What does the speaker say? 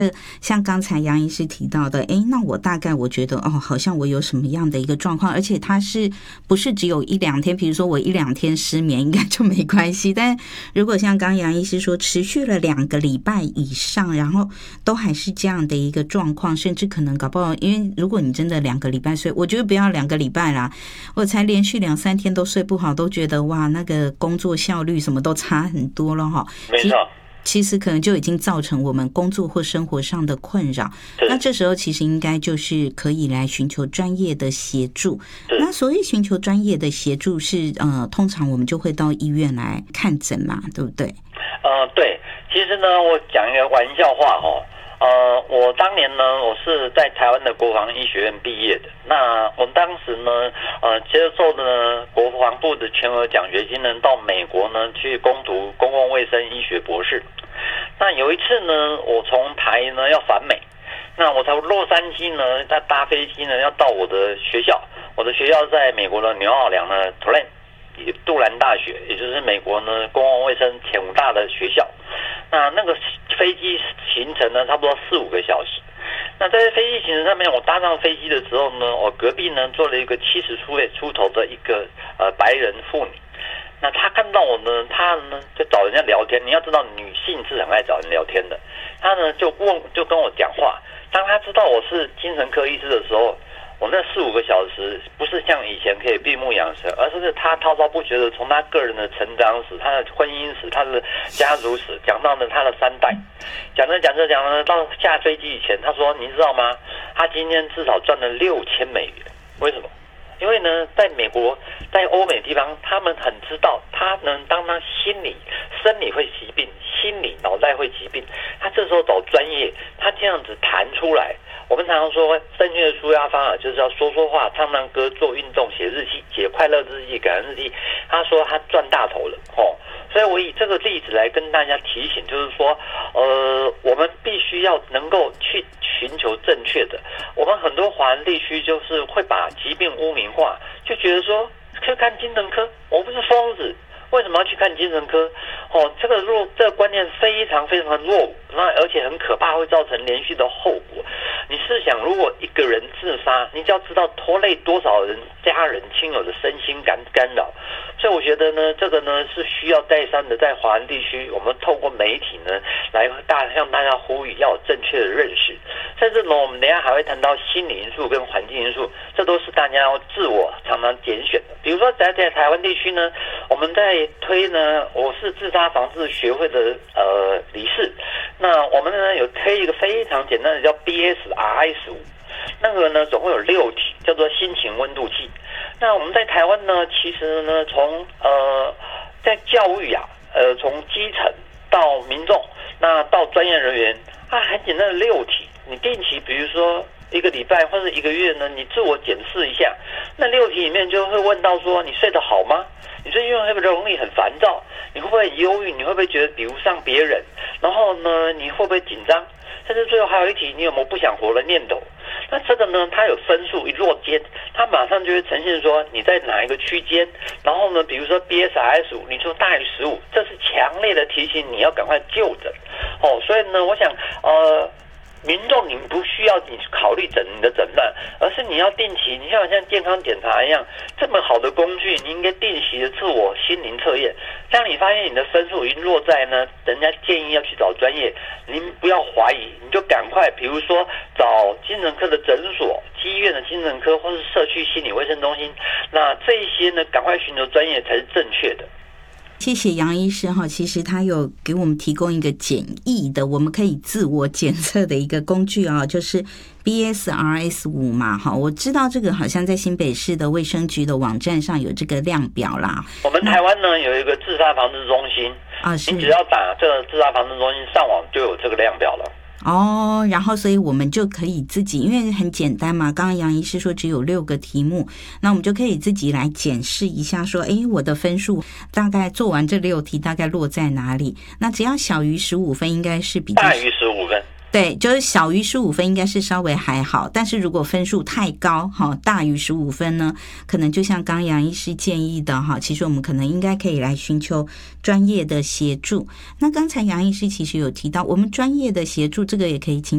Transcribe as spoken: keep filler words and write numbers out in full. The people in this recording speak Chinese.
像刚才杨医师提到的，诶，那我大概我觉得哦，好像我有什么样的一个状况，而且它是不是只有一两天？比如说我一两天失眠，应该就没关系。但如果像刚杨医师说，持续了两个礼拜以上，然后都还是这样的一个状况，甚至可能搞不好，因为如果你真的两个礼拜睡，我觉得不要两个礼拜啦，我才连续两三天都睡不好，都觉得哇，那个工作效率什么都差很多了哈。 没错。 其实可能就已经造成我们工作或生活上的困扰，那这时候其实应该就是可以来寻求专业的协助。那所以寻求专业的协助是呃，通常我们就会到医院来看诊嘛，对不对？ 呃，对，其实呢，我讲一个玩笑话哦。呃，我当年呢，我是在台湾的国防医学院毕业的。那我当时呢，呃，接受的呢国防部的全额奖学金呢，到美国呢去攻读公共卫生医学博士。那有一次呢，我从台呢要返美，那我从洛杉矶呢，在搭飞机呢要到我的学校，我的学校在美国的纽奥良的图兰。杜兰大学，也就是美国呢公共卫生前五大的学校。那那个飞机行程呢，差不多四五个小时。那在飞机行程上面，我搭上飞机的时候呢，我隔壁呢坐了一个七十出出头的一个呃白人妇女。那她看到我呢，她呢就找人家聊天。你要知道，女性是很爱找人聊天的。她呢就问，就跟我讲话。当她知道我是精神科医师的时候，我那四五个小时不是像以前可以闭目养神，而是他滔滔不绝的从他个人的成长史、他的婚姻史、他的家族史讲到呢他的三代，讲着讲着讲着到下飞机以前，他说：“你知道吗？他今天至少赚了六千美元。为什么？因为呢，在美国，在欧美地方，他们很知道，他能当他心理、生理会疾病，心理、脑袋会疾病，他这时候找专业，他这样子谈出来。”我们常常说，正确的舒压方法就是要说说话、唱唱歌、做运动、写日记、写快乐日记、感恩日记。他说他赚大头了，哦，所以我以这个例子来跟大家提醒，就是说，呃，我们必须要能够去寻求正确的。我们很多华人地区就是会把疾病污名化，就觉得说去看精神科，我不是疯子。为什么要去看精神科？哦，这个弱，这个观念非常非常落伍，那而且很可怕，会造成连续的后果。你试想，如果一个人自杀，你就要知道拖累多少人、家人、亲友的身心干干扰。所以我觉得呢，这个呢是需要再三的在华人地区，我们透过媒体呢来大向大家呼吁要有正确的认识。甚至呢，我们等一下还会谈到心理因素跟环境因素，这都是大家要自我常常拣选的。比如说在在台湾地区呢，我们在推呢，我是自杀防治学会的呃理事。那我们呢有推一个非常简单的叫 B S R S 五，那个呢总共有六题，叫做心情温度计。那我们在台湾呢，其实呢从呃在教育啊，呃从基层到民众，那到专业人员，它很简单的六题，你定期比如说一个礼拜或者一个月呢，你自我检视一下。那六题里面就会问到说，你睡得好吗？你最近会不会容易很烦躁？你会不会很忧郁？你会不会觉得比不上别人？然后呢，你会不会紧张？甚至最后还有一题，你有没有不想活的念头？那这个呢，它有分数一落肩，它马上就会呈现说你在哪一个区间。然后呢，比如说 B S R S 五，你说大于十五，这是强烈的提醒你要赶快就诊。哦，所以呢，我想呃。民众，你不需要你考虑诊你的诊断，而是你要定期，你像像健康检查一样，这么好的工具，你应该定期的自我心灵测验。当你发现你的分数已经落在呢，人家建议要去找专业，您不要怀疑，你就赶快，比如说找精神科的诊所、医院的精神科，或是社区心理卫生中心。那这一些呢，赶快寻求专业才是正确的。 谢谢杨医师哈，其实他有给我们提供一个简易的，我们可以自我检测的一个工具啊，就是 B S R S 五 嘛哈。我知道这个好像在新北市的卫生局的网站上有这个量表啦。 我们台湾呢有一个自杀防治中心啊，你只要打这个自杀防治中心上网就有这个量表了。 哦，然后所以我们就可以自己，因为很简单嘛，刚刚杨医师说只有六个题目，那我们就可以自己来检视一下说，诶，我的分数大概做完这六题大概落在哪里。那只要小于十五分应该是比较大于十五分， 对，就是小于十五分应该是稍微还好，但是如果分数太高哈，大于十五分呢，可能就像刚杨医师建议的哈，其实我们可能应该可以来寻求专业的协助。那刚才杨医师其实有提到，我们专业的协助这个也可以请